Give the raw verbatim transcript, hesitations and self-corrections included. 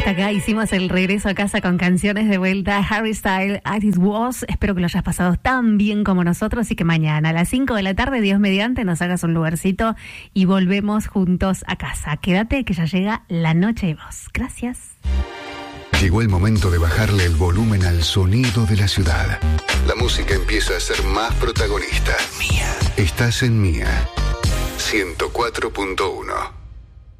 hasta acá hicimos el regreso a casa con canciones de vuelta. Harry Styles, As It Was. Espero que lo hayas pasado tan bien como nosotros y que mañana a las cinco de la tarde, Dios mediante, nos hagas un lugarcito y volvemos juntos a casa. Quédate que ya llega la noche de voz. Gracias. Llegó el momento de bajarle el volumen al sonido de la ciudad. La música empieza a ser más protagonista. Mía. Estás en Mía. ciento cuatro punto uno.